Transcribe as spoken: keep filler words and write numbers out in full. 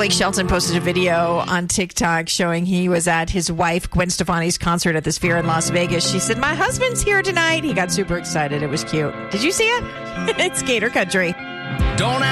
Blake Shelton posted a video on TikTok showing he was at his wife Gwen Stefani's concert at the Sphere in Las Vegas. She said, "My husband's here tonight." He got super excited. It was cute. Did you see it? It's Gator Country. Don't